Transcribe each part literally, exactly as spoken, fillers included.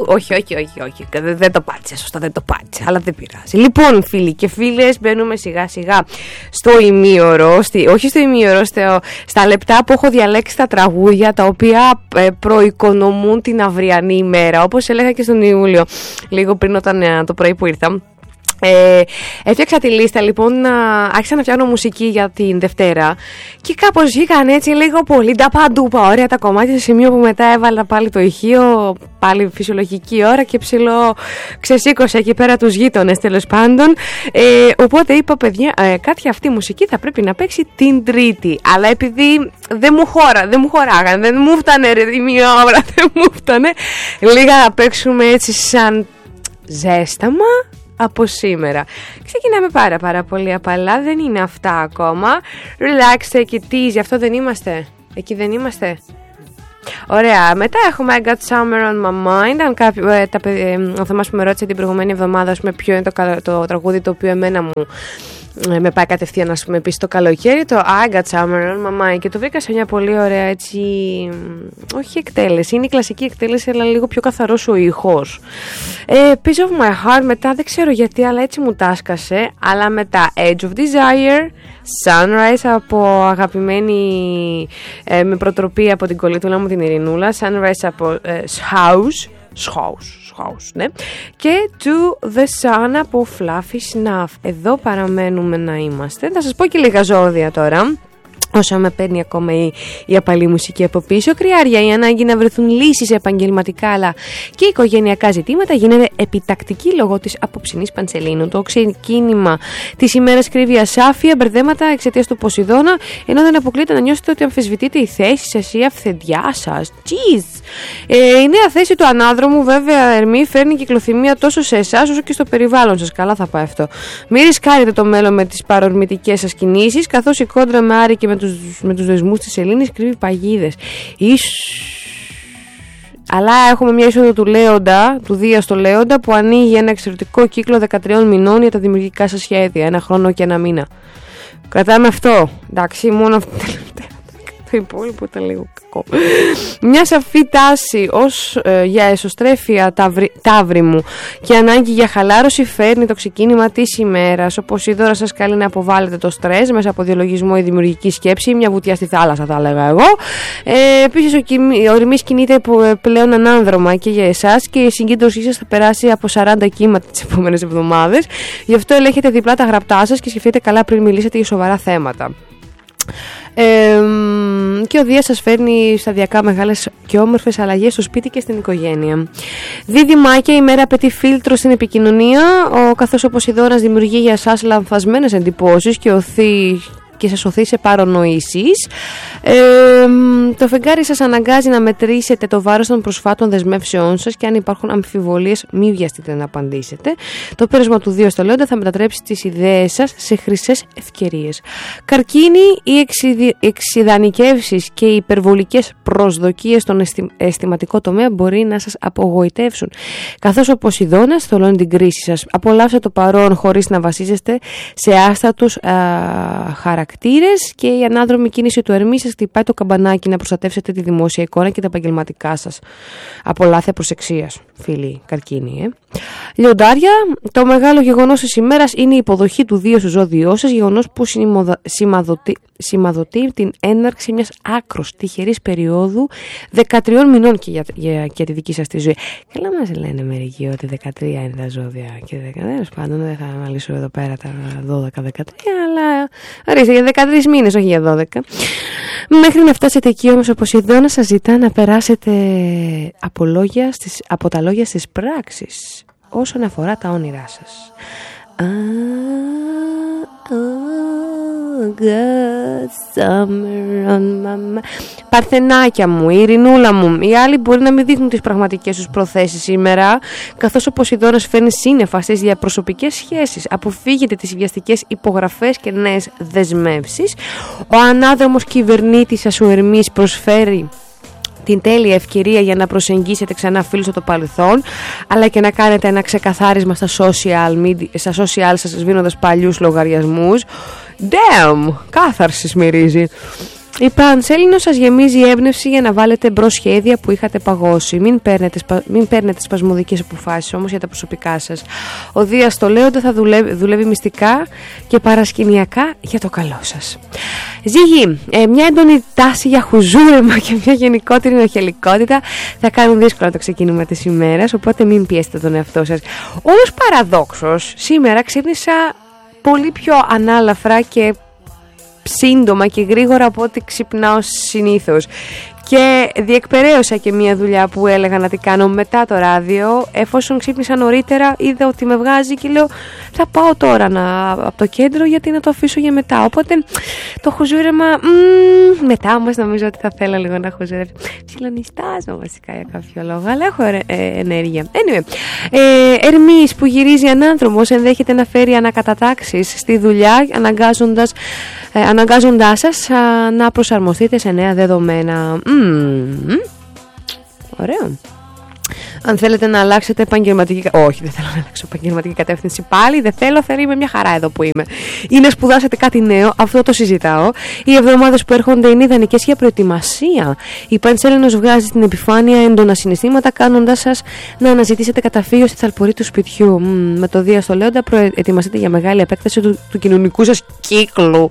Όχι, όχι, όχι, όχι. Δεν, δεν το πάτησα, σωστά δεν το πάτησα. Αλλά δεν πειράζει. Λοιπόν, φίλοι και φίλες, μπαίνουμε σιγά σιγά στο ημίωρο. Στη, όχι στο ημίωρο, στο, στα λεπτά που έχω διαλέξει τα τραγούδια τα οποία ε, προοικονομούν την αυριανή ημέρα. Όπως έλεγα και στον Ιούλιο, λίγο πριν όταν ε, το πρωί που ήρθα. Ε, έφτιαξα τη λίστα λοιπόν, να, άρχισα να φτιάχνω μουσική για την Δευτέρα και κάπως βγήκαν έτσι λίγο πολύ τα παντούπα ωραία τα κομμάτια, σε σημείο που μετά έβαλα πάλι το ηχείο, πάλι φυσιολογική ώρα και ψηλό ξεσήκωσα εκεί πέρα τους γείτονες τέλος πάντων. ε, οπότε είπα παιδιά, ε, κάτι αυτή η μουσική θα πρέπει να παίξει την Τρίτη, αλλά επειδή δεν μου χώρα, δεν μου χωράγαν, δεν μου φτάνε ρε η μία ώρα, δεν μου φτάνε, λίγα να παίξουμε έτσι σαν ζέσταμα από σήμερα. Ξεκινάμε πάρα πάρα πολύ απαλά, δεν είναι αυτά ακόμα. Relax, take it easy, αυτό δεν είμαστε. Εκεί δεν είμαστε. Ωραία, μετά έχουμε I Got Summer on My Mind. Αν κάποιο, ε, τα, ε, ο Θωμάς που με ρώτησε την προηγούμενη εβδομάδα πούμε, ποιο είναι το, το τραγούδι το οποίο εμένα μου ε, με πάει κατευθείαν να πούμε, πει στο καλοκαίρι, το I Got Summer on My Mind, και το βρήκα σε μια πολύ ωραία έτσι, όχι εκτέλεση, είναι η κλασική εκτέλεση αλλά λίγο πιο καθαρός ο ήχος. ε, Piece of My Heart, μετά δεν ξέρω γιατί αλλά έτσι μου τάσκασε, αλλά μετά Edge of Desire, Sunrise από αγαπημένη ε, με προτροπή από την κολλήτουλα μου την Ειρηνούλα, Sunrise από ε, House, House, House, ναι, και To The Sun από Fluffy Snuff. Εδώ παραμένουμε να είμαστε. Θα σας πω και λίγα ζώδια τώρα, όσο με παίρνει ακόμα η, η απαλή μουσική από πίσω. Κριάρια, η ανάγκη να βρεθούν λύσεις σε επαγγελματικά αλλά και οικογενειακά ζητήματα γίνεται επιτακτική λόγω της απόψινής πανσελίνου. Το ξεκίνημα της ημέρας κρύβει ασάφεια, μπερδέματα εξαιτίας του Ποσειδώνα, ενώ δεν αποκλείεται να νιώσετε ότι αμφισβητείτε η θέση σας ή η αυθεντιά σας. Jeez. Ε, η νέα θέση του ανάδρομου, βέβαια, Ερμή, φέρνει κυκλοθυμία τόσο σε εσάς όσο και στο περιβάλλον σας. Καλά θα πάει αυτό. Μην ρισκάρετε το μέλλον με τις παρορμητικές σας κινήσεις, καθώς η κόντρα με Άρη και με τους, με τους δεσμούς της Σελήνης κρύβει παγίδες. Αλλά έχουμε μια είσοδο του Λέοντα, του Δία στο Λέοντα, που ανοίγει ένα εξαιρετικό κύκλο δεκατριών μηνών για τα δημιουργικά σας σχέδια. Ένα χρόνο και ένα μήνα. Κρατάμε αυτό. Εντάξει, μόνο αυτό. Το υπόλοιπο ήταν λίγο κακό. Μια σαφή τάση ως ε, για εσωστρέφεια ταύρι, ταύρι μου και ανάγκη για χαλάρωση φέρνει το ξεκίνημα της ημέρας. Όπως η δώρα σας καλεί να αποβάλλετε το στρες μέσα από διαλογισμό ή δημιουργική σκέψη, μια βουτιά στη θάλασσα θα έλεγα εγώ. Ε, επίσης ο, ο ορμής κινείται πλέον ανάνδρομα και για εσάς και η συγκέντρωσή σας θα περάσει από σαράντα κύματα τις επόμενες εβδομάδες. Γι' αυτό ελέγχετε διπλά τα γραπτά σας και σκεφτείτε καλά πριν μιλήσετε για σοβαρά θέματα. Ε, και ο Δίας σας φέρνει σταδιακά μεγάλες και όμορφες αλλαγές στο σπίτι και στην οικογένεια. Δίδυμάκια, η μέρα απαιτεί φίλτρο στην επικοινωνία, ο, καθώς ο Ποσειδώνας δημιουργεί για εσάς λανθασμένες εντυπώσεις και οθεί και σας οθεί σε παρονοήσεις. Ε, το φεγγάρι σας αναγκάζει να μετρήσετε το βάρος των προσφάτων δεσμεύσεών σας και αν υπάρχουν αμφιβολίες μη βιαστείτε να απαντήσετε. Το πέρασμα του δύο στο Λέοντα θα μετατρέψει τις ιδέες σας σε χρυσές ευκαιρίες. Καρκίνη, οι εξιδι... εξιδανικεύσεις και οι υπερβολικές προσδοκίες στον αισθη... αισθηματικό τομέα μπορεί να σας απογοητεύσουν. Καθώς ο Ποσειδώνας θολώνει την κρίση σας. Απολαύστε το παρόν χωρίς να βασίζεστε σε άστατους α, χαρακτήρες. Και η ανάδρομη κίνηση του Ερμή σας χτυπάει το καμπανάκι να προστατεύσετε τη δημόσια εικόνα και τα επαγγελματικά σας. Από λάθη προσεξίας, φίλοι καρκίνοι. Ε. Λιοντάρια, το μεγάλο γεγονός της ημέρας είναι η υποδοχή του Δίου στο ζώδιό σας, γεγονός που σημαδοτεί, σημαδοτεί την έναρξη μιας άκρος τυχερής περίοδου δεκατριών μηνών και για, για, για τη δική σας τη ζωή. Καλά μας λένε μερικοί ότι δεκατρία είναι τα ζώδια και δεκατρία, πάντων δεν θα αναλύσω εδώ πέρα τα δώδεκα δεκατρία, αλλά ορίστε για δεκατρείς μήνες, όχι για δώδεκα. Μέχρι να φτάσετε εκεί όμως ο Ποσειδώνας σας ζητά να περάσετε από, λόγια στις, από τα λόγια στις πράξεις όσον αφορά τα όνειρά σας. Παρθενάκια μου, η Ειρηνούλα μου, οι άλλοι μπορεί να μην δείχνουν τις πραγματικές τους προθέσεις σήμερα, καθώς ο Ποσειδώνας φέρνει σύννεφα στις διαπροσωπικές σχέσεις. Αποφύγετε τις βιαστικές υπογραφές και νέες δεσμεύσεις. Ο ανάδρομος κυβερνήτης σας ο Ερμής προσφέρει την τέλεια ευκαιρία για να προσεγγίσετε ξανά φίλους από το παρελθόν, αλλά και να κάνετε ένα ξεκαθάρισμα στα social media, στα social σας σβήνοντας παλιούς λογαριασμούς. Damn! Κάθαρση μυρίζει. Η Πανσέλινο σας γεμίζει έμπνευση για να βάλετε μπρος σχέδια που είχατε παγώσει. Μην παίρνετε, σπα... μην παίρνετε σπασμωδικές αποφάσεις όμως για τα προσωπικά σας. Ο Δίας το Λέοντα θα δουλεύει, δουλεύει μυστικά και παρασκηνιακά για το καλό σας. Ζύγη, ε, μια έντονη τάση για χουζούρεμα και μια γενικότερη νοχελικότητα θα κάνουν δύσκολο το ξεκίνημα της ημέρας, οπότε μην πιέσετε τον εαυτό σας. Ως παραδόξος, σήμερα ξύπνησα πολύ πιο ανάλαφρα και σύντομα και γρήγορα από ό,τι ξυπνάω συνήθως. Και διεκπεραίωσα και μια δουλειά που έλεγα να την κάνω μετά το ράδιο. Εφόσον ξύπνησα νωρίτερα, είδα ότι με βγάζει και λέω θα πάω τώρα να, από το κέντρο, γιατί να το αφήσω για μετά. Οπότε το χουζούρεμα μ, μετά όμως νομίζω ότι θα θέλω λίγο να χουζουρεύω. Ψιλονιστάζω βασικά για κάποιο λόγο, αλλά έχω ε, ε, ενέργεια. Anyway, ε, Ερμής που γυρίζει ανάνθρωμος ενδέχεται να φέρει ανακατατάξεις στη δουλειά, αναγκάζοντας ε, αναγκάζοντάς σας α, να προσαρμοστείτε σε νέα δεδομένα. Mm. Ωραίο. Αν θέλετε να αλλάξετε επαγγελματική... Όχι, δεν θέλω να αλλάξω επαγγελματική κατεύθυνση πάλι. Δεν θέλω, θα είμαι μια χαρά εδώ που είμαι. Ή να σπουδάσετε κάτι νέο, αυτό το συζητάω. Οι εβδομάδες που έρχονται είναι ιδανικές για προετοιμασία. Η Πανσέλινος βγάζει στην επιφάνεια έντονα συναισθήματα, κάνοντας σας να αναζητήσετε καταφύγιο στη θαλπορή του σπιτιού. Mm. Με το Δία στο Λέοντα προετοιμαστείτε για μεγάλη επέκταση του, του κοινωνικού σας κύκλου.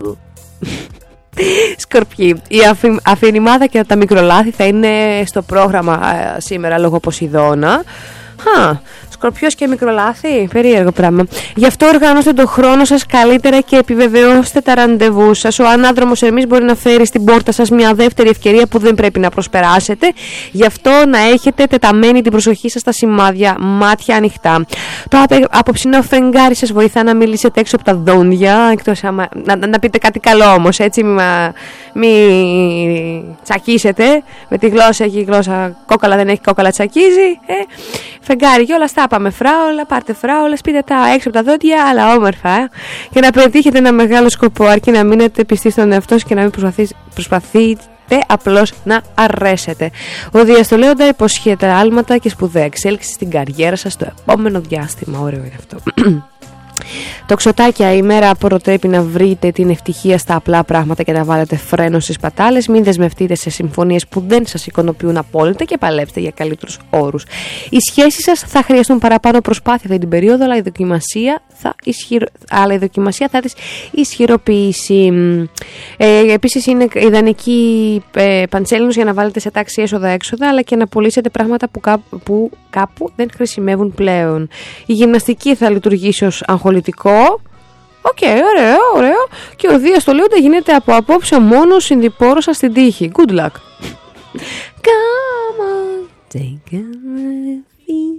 Σκορπιοί, η αφη, αφηνημάδα και τα μικρολάθη θα είναι στο πρόγραμμα ε, σήμερα λόγω Ποσειδώνα. Χα, Σκορπιός και μικρολάθη, περίεργο πράγμα. Γι' αυτό οργανώστε τον χρόνο σας καλύτερα και επιβεβαιώστε τα ραντεβού σας. Ο ανάδρομος Ερμής μπορεί να φέρει στην πόρτα σας μια δεύτερη ευκαιρία που δεν πρέπει να προσπεράσετε. Γι' αυτό να έχετε τεταμένη την προσοχή σας στα σημάδια, μάτια ανοιχτά. Το απόψινό φεγγάρι σας βοηθά να μιλήσετε έξω από τα δόντια, εκτός άμα, να, να πείτε κάτι καλό όμως, έτσι, μη, μη τσακίσετε με τη γλώσσα, έχει γλώσσα κόκαλα, δεν έχει κόκαλα, τσακίζει. Ε. Φεγγάρι και όλα στα πάμε φράουλα, πάρτε φράουλα, σπείτε τα έξω από τα δόντια, αλλά όμορφα. Ε. Και να πετύχετε ένα μεγάλο σκοπό, αρκεί να μείνετε πιστοί στον εαυτό σας και να μην προσπαθείτε απλώς να αρέσετε. Ο Δίας στο Λέοντα υποσχέται άλματα και σπουδαία εξέλιξη στην καριέρα σας το επόμενο διάστημα. Ωραίο είναι αυτό. Τοξοτάκια, η μέρα προτρέπει να βρείτε την ευτυχία στα απλά πράγματα και να βάλετε φρένο στις πατάλες. Μην δεσμευτείτε σε συμφωνίες που δεν σας ικανοποιούν απόλυτα και παλέψτε για καλύτερους όρους. Οι σχέσεις σας θα χρειαστούν παραπάνω προσπάθεια αυτή την περίοδο, αλλά η δοκιμασία θα, ισχυρο... αλλά η δοκιμασία θα τις ισχυροποιήσει. Ε, επίσης είναι ιδανική ε, Πανσέλινος για να βάλετε σε τάξη έσοδα-έξοδα, αλλά και να πωλήσετε πράγματα που κάπου, που κάπου δεν χρησιμεύουν πλέον. Η γυμναστική θα λειτουργήσει ως αγχολητικό. Οκ, okay, ωραίο, ωραίο. Και ο Δίας το Λέοντα γίνεται από απόψε μόνο συνδοιπόρος σας στην τύχη. Good luck. Come on, take a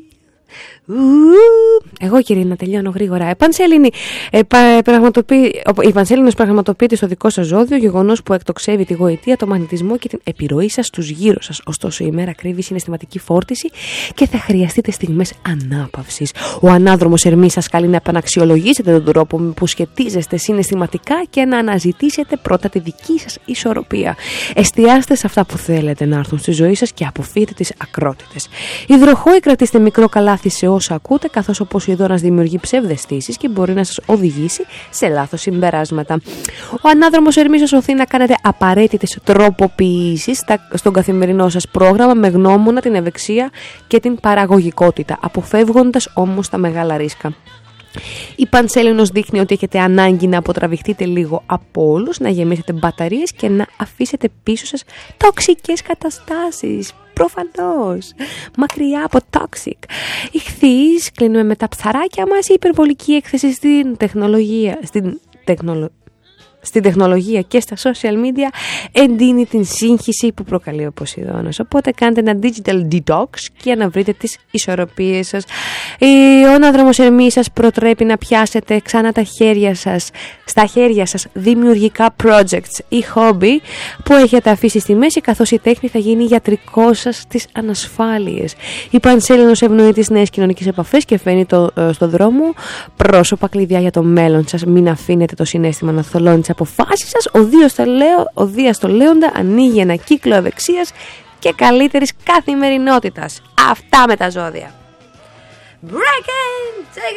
Εγώ, κύριε, να τελειώνω γρήγορα. Η Πανσέλινη ε, πραγματοποιεί, η Πανσέλινος πραγματοποιείται στο δικό σας ζώδιο, γεγονός που εκτοξεύει τη γοητεία, το μαγνητισμό και την επιρροή σας στους γύρω σας. Ωστόσο, η μέρα κρύβει συναισθηματική φόρτιση και θα χρειαστείτε στιγμές ανάπαυσης. Ο ανάδρομος Ερμής σας καλεί να επαναξιολογήσετε τον τρόπο που σχετίζεστε συναισθηματικά και να αναζητήσετε πρώτα τη δική σας ισορροπία. Εστιάστε σε αυτά που θέλετε να έρθουν στη ζωή σας και αποφύγετε τις ακρότητες. Υδροχόη, κρατήστε μικρό καλάθι σε όσα ακούτε, καθώς ο Ποσειδώνας δημιουργεί ψευδαισθήσεις και μπορεί να σας οδηγήσει σε λάθος συμπεράσματα. Ο ανάδρομος Ερμής σας οθεί να κάνετε απαραίτητες τροποποιήσεις στον καθημερινό σας πρόγραμμα με γνώμονα την ευεξία και την παραγωγικότητα, αποφεύγοντας όμως τα μεγάλα ρίσκα. Η Πανσέλινος δείχνει ότι έχετε ανάγκη να αποτραβηχτείτε λίγο από όλους, να γεμίσετε μπαταρίες και να αφήσετε πίσω σας τοξικές καταστάσεις. Προφανώς, μακριά από toxic. Ιχθύς, κλείνουμε με τα ψαράκια μας. Η υπερβολική έκθεση στην τεχνολογία, στην τεχνολο... στην τεχνολογία και στα social media εντείνει την σύγχυση που προκαλεί ο Ποσειδώνας. Οπότε κάντε ένα digital detox και να βρείτε τις ισορροπίες σας. Ο ανάδρομος Ερμής σας προτρέπει να πιάσετε ξανά τα χέρια σας, στα χέρια σας δημιουργικά projects ή hobby που έχετε αφήσει στη μέση, καθώς η τέχνη θα γίνει γιατρικό σας στις ανασφάλειες. Η Πανσέλινος ευνοεί τις νέες κοινωνικές επαφές και φαίνει το, ε, στο δρόμο πρόσωπα κλειδιά για το μέλλον σας. Μην αφήνετε το συναίσθημα να θολώνει τις αποφάσεις σας. Ο Δίας στο Λέο, ο Δίας στο Λέοντα ανοίγει ένα κύκλο ευεξίας και καλύτερης καθημερινότητας. Αυτά με τα ζώδια. Breaking!